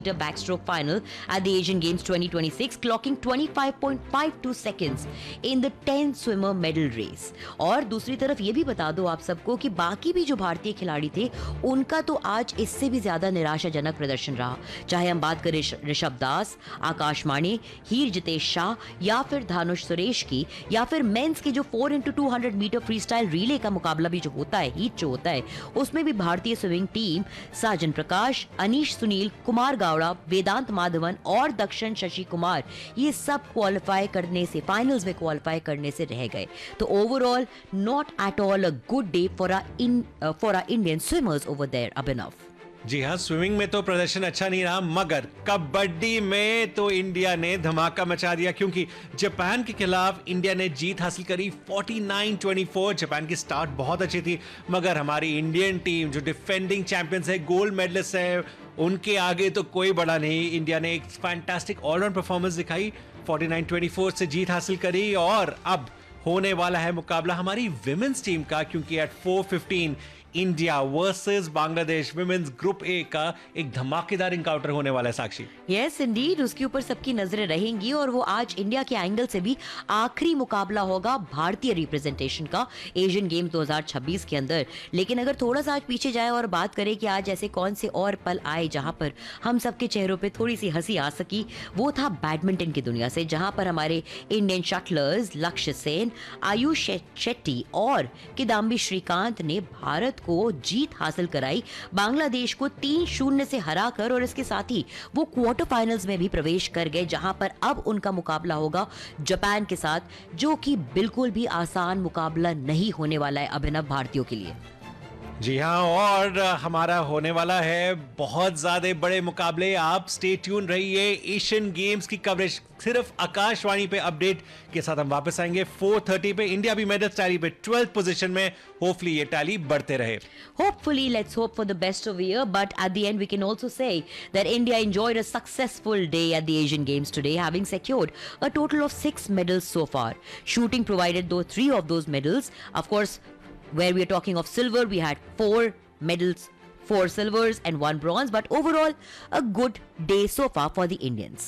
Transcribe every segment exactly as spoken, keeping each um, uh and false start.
backstroke final at the Asian Games twenty twenty-six, clocking twenty-five point five two seconds in the ten swimmer medal race. और दूसरी तरफ ये भी बता दो आप सबको कि बाकी भी जो भारतीय खिलाड़ी थे उनका तो आज इससे भी ज्यादा निराशाजनक प्रदर्शन रहा, चाहे हम बात करें ऋषभ दास, आकाश माणे, हीर जितेश शाह या फिर धानुष सुरेश की, या फिर मेंस के जो four into two hundred metre free style relay का मुकाबला भी जो होता है, हीट जो होता है, उसमें भी भारतीय स्विमिंग टीम साजन प्रकाश, अनीश सुनील, कुमार गावड़ा, वेदांत माधवन और दक्षिण शशि कुमार ये सब क्वालिफाई करने से, फाइनल्स में क्वालिफाई करने से रह गए. तो overall not at all a good day for our in for our Indian swimmers over there. Abhinav ji हाँ, स्विमिंग में तो प्रदर्शन अच्छा नहीं रहा, मगर कबड्डी में तो इंडिया ने धमाका मचा दिया, क्योंकि जापान के खिलाफ इंडिया ने जीत हासिल करी उनचास चौबीस. जापान की स्टार्ट बहुत अच्छी थी, मगर हमारी इंडियन टीम जो डिफेंडिंग चैंपियंस है, गोल्ड मेडलिस्ट है, उनके आगे तो कोई बड़ा नहीं. इंडिया ने एक फैंटास्टिक ऑलराउंड परफॉर्मेंस दिखाई, उनचास चौबीस से जीत हासिल करी. और अब होने वाला है मुकाबला हमारी विमेंस टीम का, क्योंकि eight four fifteen India versus Bangladesh women's group A का एक धमाकेदार इनकाउंटर होने वाला है. साक्षी, यस इंडीड, उसके ऊपर सबकी नजरें रहेंगी और वो आज इंडिया के एंगल से भी आखिरी मुकाबला होगा भारतीय रिप्रेजेंटेशन का एशियन गेम दो हज़ार छब्बीस के अंदर. लेकिन अगर थोड़ा सा आज पीछे जाए और बात करें कि आज ऐसे कौन से और पल आए जहां पर हम सबके चेहरों पे थोड़ी सी हंसी आ सकी, वो था बैडमिंटन की दुनिया से, जहां पर हमारे इंडियन शटलर्स लक्ष्य सेन, आयुष शेट्टी और किदाम्बी श्रीकांत ने भारत को जीत हासिल कराई, बांग्लादेश को तीन शून्य से हराकर, और इसके साथ ही वो क्वार्टर फाइनल्स में भी प्रवेश कर गए, जहां पर अब उनका मुकाबला होगा जापान के साथ, जो कि बिल्कुल भी आसान मुकाबला नहीं होने वाला है अभिनव भारतीयों के लिए. जी हाँ, और हमारा होने वाला है बहुत ज्यादा बड़े मुकाबले. आप स्टे ट्यून रहिए. एशियन गेम्स की कवरेज सिर्फ आकाशवाणी पे अपडेट के साथ हम वापस आएंगे फोर थर्टी पे. इंडिया भी मेडल टैली पे ट्वेल्थ पोजीशन में, होपफुली ये टैली बढ़ते रहे. Hopefully, let's hope for the best of the year, but at the end we can also say that India enjoyed a successful day at the Asian Games today, having secured a total of six medals so far. Shooting provided though three of those medals. Of course, where we are talking of silver, we had four medals, four silvers and one bronze, but overall a good day so far for the Indians.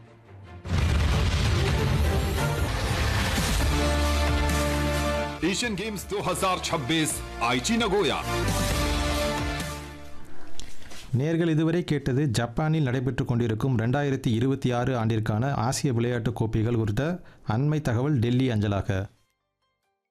Asian games दो हज़ार छब्बीस आईची Nagoya. நேர்கள் இதுவரை கேட்டது ஜப்பானில் நடைபெற்று கொண்டிருக்கும் ரெண்டாயிரத்தி இருபத்தி ஆறு ஆண்டிற்கான ஆசிய விளையாட்டுக் கோப்பைகள் குறித்த அண்மை தகவல் டெல்லி அஞ்சலாக.